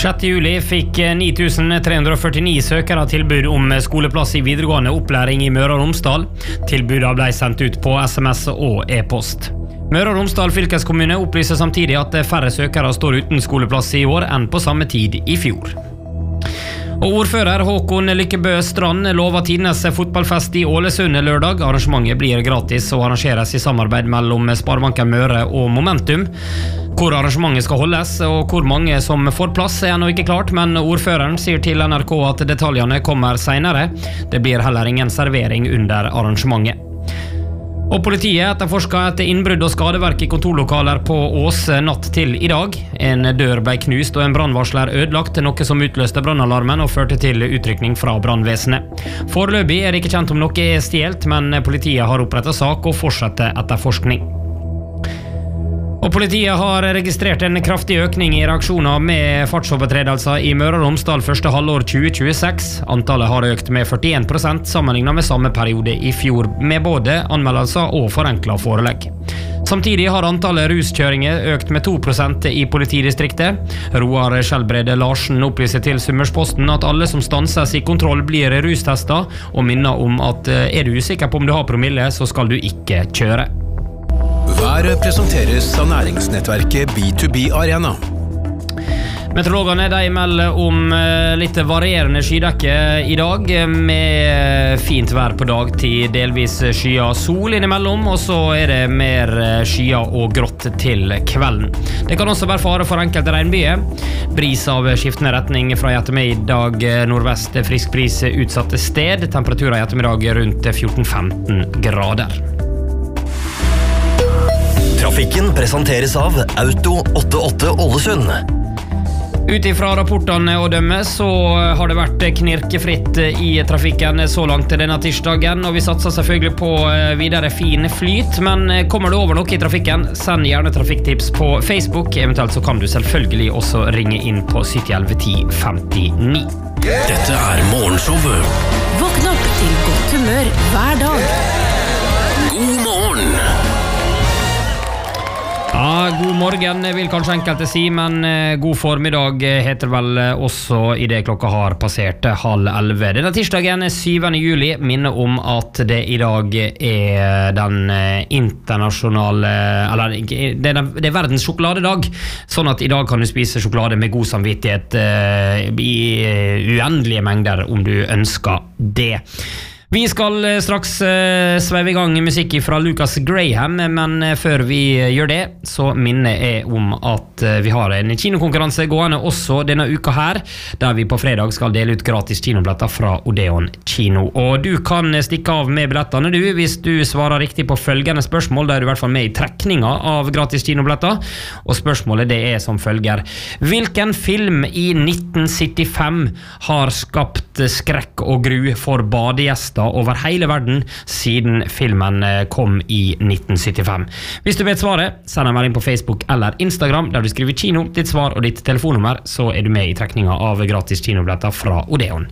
6. juli fikk 9349 søkere tilbud om skoleplass i videregående opplæring i Møre og Romsdal. Tilbudet ble sendt ut på SMS og e-post. Møre og Romsdal fylkeskommune opplyser samtidig at færre søkere står uten skoleplass i år enn på samme tid i fjor. Og ordfører Håkon Lykkebø Strand lover tidenes fotballfest i Ålesund lørdag. Arrangementet blir gratis og arrangeres i samarbeid mellom Sparebanken Møre og Momentum. Hvor arrangementet skal holdes og hvor mange som får plass er ennå ikke klart, men ordføreren sier til NRK at detaljene kommer senere. Det blir heller ingen servering under arrangementet. Og politiet etterforsker et innbrudd og skadeverk i kontorlokaler på Ås natt til i dag. En dør ble knust og en brannvarsler ødelagt, noe som utløste brannalarmen og førte til utrykning fra brannvesenet. Foreløpig er det ikke kjent om noe er stjelt, men politiet har opprettet sak og fortsetter etterforskning. Og politiet har registrert en kraftig økning i reaksjoner med fartsovertredelser i Møre og Romsdal første halvår 2026. Antallet har økt med 41% sammenlignet med samme periode i fjor, med både anmeldelser og forenklet forelegg. Samtidig har antallet ruskjøringer økt med 2% i politidistriktet. Roar Skjelbrede Larsen opplyser til Summersposten at alle som stanses i kontroll blir rustestet, og minner om at er du usikker på om du har promille, så skal du ikke kjøre. Været presenteres av næringsnettverket B2B Arena. Meteorologene de melder om litt varierende skydekke i dag, med fint vær på dagtid, delvis skyer, sol innimellom, og så er det mer skyer og grått til kvelden. Det kan også være fare for enkelte regnbyer. Bris av skiftende retning fra i ettermiddag nordvest, frisk bris utsatte sted. Temperaturer i ettermiddag rundt 14-15 grader. Trafikken presenteres av Auto 88 Ålesund. Utifra rapportene å dømme så har det vært knirkefritt i trafikken så langt denne tirsdagen, og vi satser selvfølgelig på videre fin flyt, men kommer du over noe i trafikken, send gjerne trafikktips på Facebook, eventuelt så kan du selvfølgelig også ringe inn på 7011 1059. Dette er morgenshowet. Våkn opp til godt humør hver dag. God morgen. Ja, god morgen vil kanskje enkelte si, men god formiddag heter vel også i det klokka har passert 10:30. Denne tirsdagen 7. juli minner om at det i dag er den internasjonale, eller det er verdens sjokoladedag, sånn at i dag kan du spise sjokolade med god samvittighet i uendelige mengder om du ønsker det. Vi skal straks sveive i gang musikk fra Lucas Graham, men før vi gjør det, så minner jeg om at vi har en kinokonkurranse gående også denne uka her, der vi på fredag skal dele ut gratis kinobilletter fra Odeon Kino. Og du kan stikke av med billettene du, hvis du svarer riktig på følgende spørsmål, der du i hvert fall med i trekninga av gratis kinobilletter. Og spørsmålet det er som følger: hvilken film i 1975 har skapt skrekk og gru for badegjester over hele verden siden filmen kom i 1975? Hvis du vet svaret, send en melding på Facebook eller Instagram der du skriver kino, ditt svar og ditt telefonnummer, så er du med i trekninga av gratis kinobilletter fra Odeon